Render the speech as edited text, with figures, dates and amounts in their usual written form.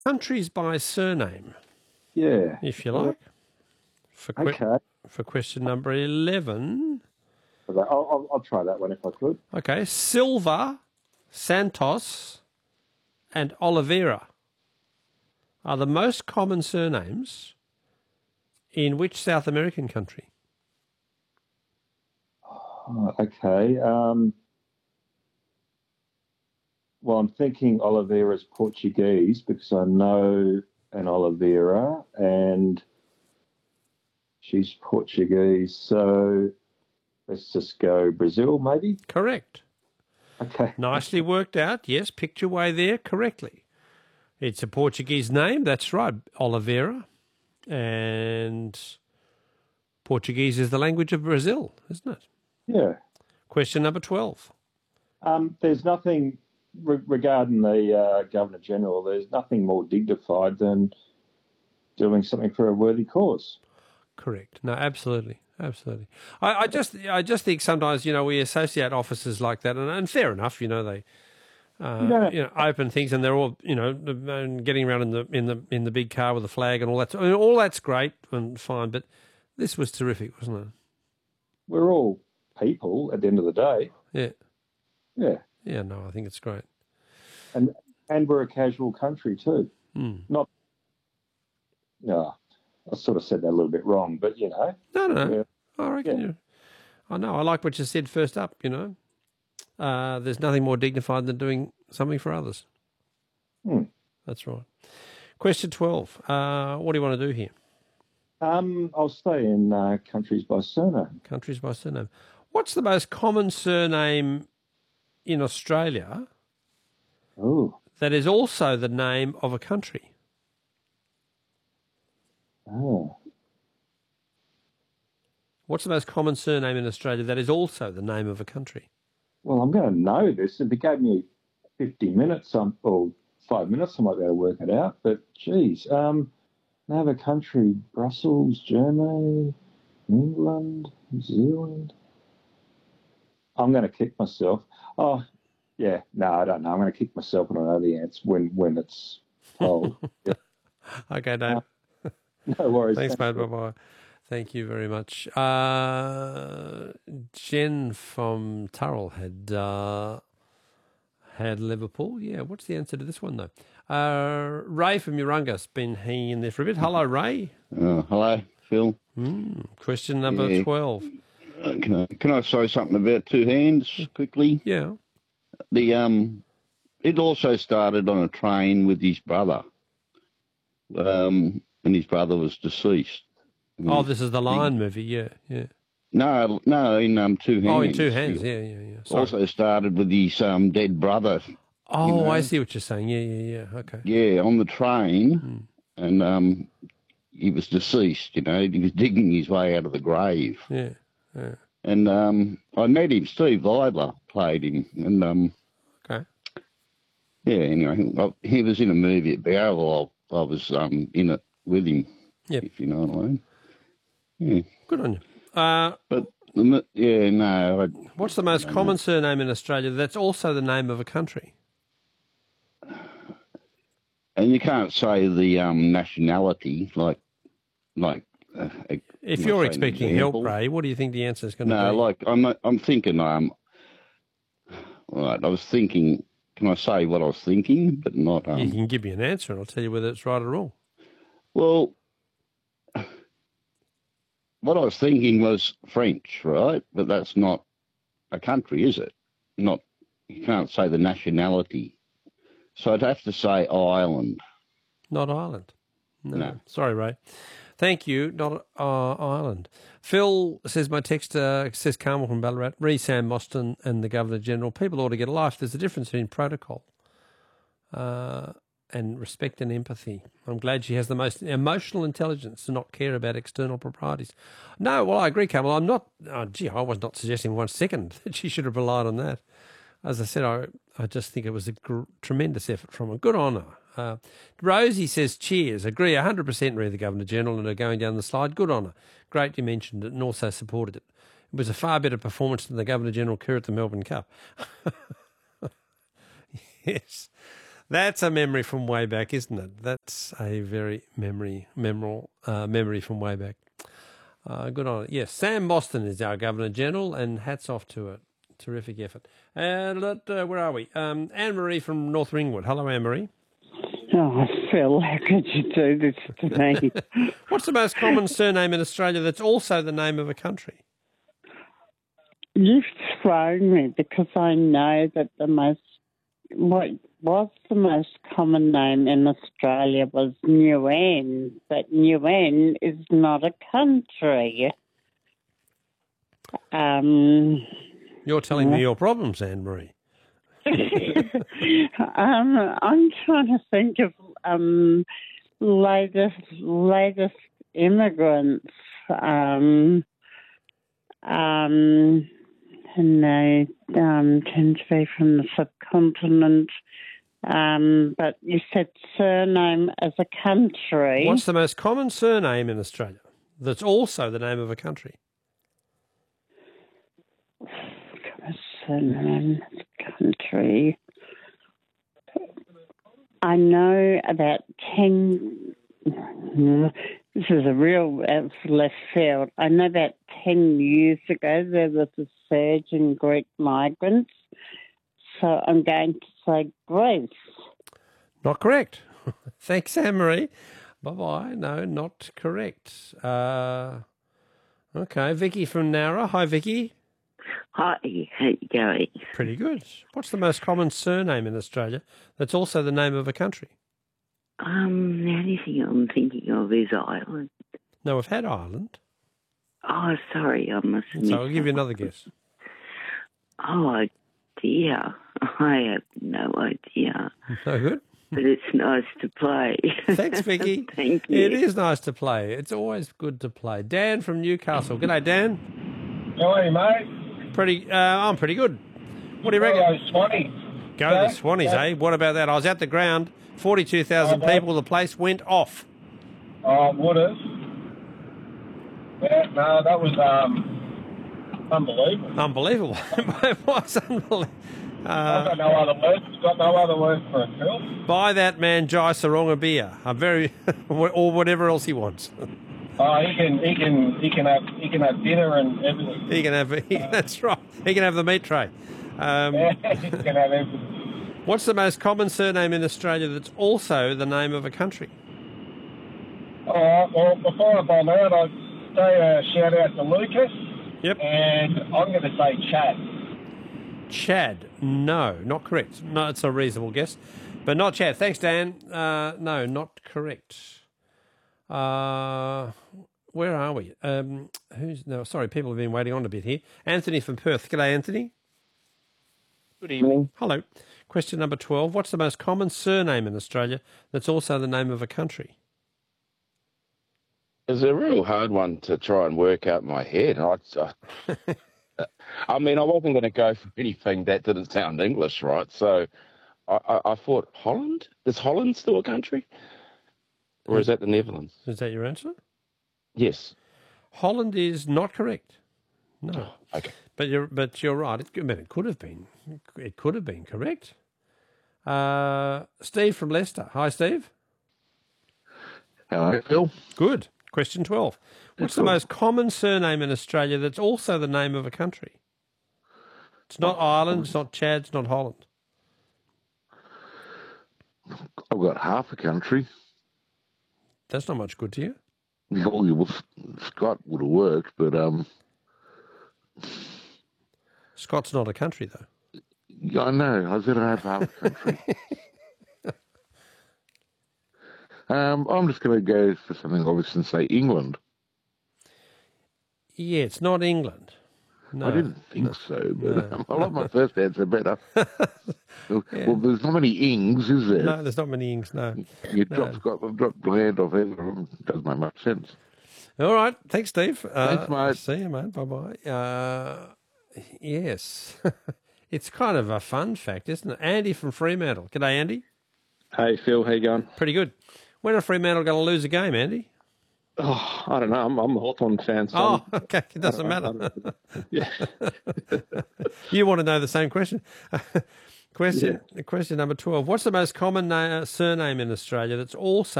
Countries by surname, Yeah. if you like. Okay. For question number 11. Okay, I'll try that one if I could. Okay. Silva, Santos, and Oliveira are the most common surnames in which South American country? Oh, okay. Well, I'm thinking Oliveira's Portuguese because I know an Oliveira and she's Portuguese. So let's just go Brazil, maybe? Correct. Okay. Nicely worked out. Yes, picked your way there correctly. It's a Portuguese name. That's right, Oliveira. And Portuguese is the language of Brazil, isn't it? Yeah. Question number 12. There's nothing regarding the Governor General. There's nothing more dignified than doing something for a worthy cause. Correct. No, absolutely. Absolutely. I just think sometimes, we associate officers like that, and fair enough, they open things and they're all, getting around in the big car with the flag and all that. I mean, all that's great and fine, but this was terrific, wasn't it? We're all people at the end of the day. Yeah. Yeah. Yeah, no, I think it's great. And we're a casual country too. Not, no, I sort of said that a little bit wrong, but No. yeah. I reckon I know. I like what you said first up, There's nothing more dignified than doing something for others. That's right. Question 12. What do you want to do here? I'll stay in countries by surname. Countries by surname. What's the most common surname in Australia that is also the name of a country? Oh. What's the most common surname in Australia that is also the name of a country? Well, I'm going to know this. If it gave me 50 minutes or 5 minutes, I might be able to work it out. But, geez, name of a country, Brussels, Germany, England, New Zealand. I'm going to kick myself. Oh, yeah, no, I don't know. I'm going to kick myself when I know the answer when it's told. Yeah. Okay, Dave. No worries. Thanks, mate. Bye-bye. Thank you very much. Jen from Turrell had Liverpool. Yeah, what's the answer to this one, though? Ray from Urunga's been hanging in there for a bit. Hello, Ray. Hello, Phil. Question number 12. Can I say something about Two Hands quickly? Yeah. It also started on a train with his brother, and his brother was deceased. Oh, this is the Lion movie, yeah. No, in Two Hands. Oh, in Two Hands, yeah. Sorry. Also started with his dead brother. Oh, I see what you're saying. Yeah. Okay. Yeah, on the train, and he was deceased. He was digging his way out of the grave. Yeah. And I met him. Steve Vidler played him, and okay. Yeah. Anyway, he was in a movie at Bowral. I was in it with him. Yep. If you know what I mean. Yeah. Good on you. But yeah, no. What's the most common surname in Australia that's also the name of a country? And you can't say the nationality like. If you're expecting help, Ray, what do you think the answer is going to be? No, like I'm thinking. Right, I was thinking. Can I say what I was thinking, but not? You can give me an answer, and I'll tell you whether it's right or wrong. Well, what I was thinking was French, right? But that's not a country, is it? Not. You can't say the nationality. So I'd have to say Ireland. Not Ireland. No. Sorry, Ray. Thank you. Not Ireland. Phil says, my text says Carmel from Ballarat, re Sam Mostyn and the Governor-General. People ought to get a life. There's a difference between protocol and respect and empathy. I'm glad she has the most emotional intelligence to not care about external proprieties. No, well, I agree, Carmel. I'm not, I was not suggesting 1 second that she should have relied on that. As I said, I just think it was a tremendous effort from her. Good on her. Rosie says, cheers. Agree 100% re the Governor-General and are going down the slide. Good on her. Great you mentioned it and also supported it. It was a far better performance than the Governor-General Kerr at the Melbourne Cup. Yes. That's a memory from way back, isn't it? That's a very memorable memory from way back. Good on it. Yes, Sam Boston is our Governor-General, and hats off to it. Terrific effort. And where are we? Anne-Marie from North Ringwood. Hello, Anne-Marie. Oh, Phil, how could you do this to me? What's the most common surname in Australia that's also the name of a country? You've thrown me because I know that what was the most common name in Australia was Nguyen, but Nguyen is not a country. You're telling me your problems, Anne-Marie. I'm trying to think of latest immigrants. And they tend to be from the subcontinent. But you said surname as a country. What's the most common surname in Australia that's also the name of a country? Surname as a country. I know about 10... This is a real left field. I know about 10 years ago there was a surge in Greek migrants. So I'm going to say Greece. Not correct. Thanks, Anne-Marie. Bye-bye. No, not correct. Okay, Vicky from Nowra. Hi, Vicky. Hi, how you going? Pretty good. What's the most common surname in Australia that's also the name of a country? The only thing I'm thinking of is Ireland. No, we've had Ireland. Oh, sorry, I must have So I'll give you another guess. Oh, dear. I have no idea. No good? But it's nice to play. Thanks, Vicky. Thank you. It is nice to play. It's always good to play. Dan from Newcastle. G'day, Dan. How are you, mate? I'm pretty good. What do you reckon? Those Swannies. Go the Swannies, eh? What about that? I was at the ground. 42,000 people. The place went off. Oh, would have. Yeah, no, that was unbelievable. Unbelievable. It was unbelievable. I've got no other words. Got no other words for it, Phil. Buy that man Jai Sarong a beer. Or whatever else he wants. Oh, he can have dinner and everything. That's right. He can have the meat tray. Yeah, he can have everything. What's the most common surname in Australia that's also the name of a country? All right, well, before I bomb out, I'd say a shout out to Lucas. Yep. And I'm going to say Chad. Chad. No, not correct. No, it's a reasonable guess. But not Chad. Thanks, Dan. No, not correct. Where are we? Sorry, people have been waiting on a bit here. Anthony from Perth. G'day, Anthony. Good evening. Hello. Question number 12. What's the most common surname in Australia that's also the name of a country? It's a real hard one to try and work out in my head. I mean, I wasn't going to go for anything that didn't sound English, right? So I thought, Holland? Is Holland still a country? Or is that the Netherlands? Is that your answer? Yes. Holland is not correct. No. Oh, okay. But you're right. It could have been. It could have been correct. Steve from Leicester. Hi, Steve. Hello, Phil. Good. Question 12. What's the most common surname in Australia that's also the name of a country? It's not Ireland, it's not Chad, it's not Holland. I've got half a country. That's not much good to you. Well, Scott would have worked, but Scott's not a country, though. yeah, I know. I said I have half a country. I'm just going to go for something obvious and say England. Yeah, it's not England. No. I didn't think so, but I like my first answer better. Well, there's not many ings, is there? No, there's not many ings, no. You drop land off it. Doesn't make much sense. All right. Thanks, Steve. Thanks, mate. See you, mate. Bye-bye. Yes. It's kind of a fun fact, isn't it? Andy from Fremantle. G'day, Andy. Hey, Phil. How you going? Pretty good. When are Fremantle going to lose a game, Andy? Oh, I don't know. I'm a Hawthorn fan. So oh, okay. It doesn't matter. Yeah. You want to know the same question. Question number 12. What's the most common surname in Australia that's also